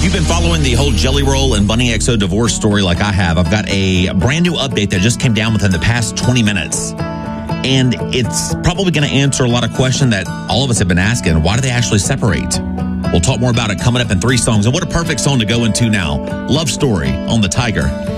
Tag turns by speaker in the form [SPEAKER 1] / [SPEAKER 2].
[SPEAKER 1] you've been following the whole Jelly Roll and Bunny XO divorce story like I have, I've got a brand new update that just came down within the past 20 minutes. And it's probably going to answer a lot of questions that all of us have been asking. Why do they actually separate? We'll talk more about it coming up in 3 songs. And what a perfect song to go into now. Love Story on The Tiger.